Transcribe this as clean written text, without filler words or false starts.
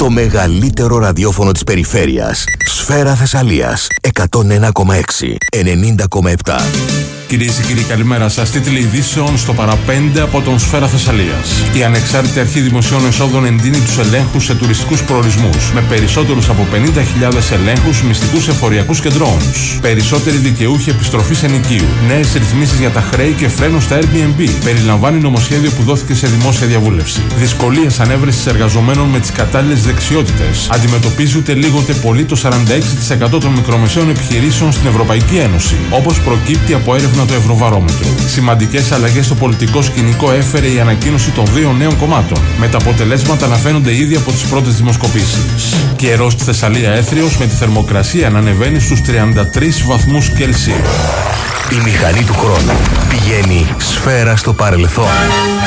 Το μεγαλύτερο ραδιόφωνο της περιφέρειας. Σφαίρα Θεσσαλίας. 101,6. 90,7. Κυρίες και κύριοι, καλημέρα σας. Τίτλοι ειδήσεων στο παραπέντε από τον Σφαίρα Θεσσαλίας. Η Ανεξάρτητη Αρχή Δημοσίων Εσόδων εντείνει τους ελέγχους σε τουριστικούς προορισμούς, με περισσότερους από 50.000 ελέγχους, μυστικούς εφοριακούς και drones. Περισσότεροι δικαιούχοι επιστροφής ενοικίου. Νέες ρυθμίσεις για τα χρέη και φρένο στα Airbnb. Περιλαμβάνει νομοσχέδιο που δόθηκε σε δημόσια διαβούλευση. Δυσκολίες ανέβρεσης εργαζομένων με τις κατάλληλες δεξιότητες. Αντιμετωπίζει ούτε λίγοτε πολύ το 46% των μικρομεσαίων επιχειρήσεων στην Ευρωπαϊκή Ένωση, όπως προκύπτει από έρευνα του Ευρωβαρόμετρου. Σημαντικές αλλαγές στο πολιτικό σκηνικό έφερε η ανακοίνωση των 2 νέων κομμάτων, με τα αποτελέσματα να φαίνονται ήδη από τις πρώτες δημοσκοπήσεις. Καιρός στη Θεσσαλία έθριος, με τη θερμοκρασία να ανεβαίνει στους 33 βαθμούς Κελσίου. Η μηχανή του χρόνου πηγαίνει σφαίρα στο παρελθόν.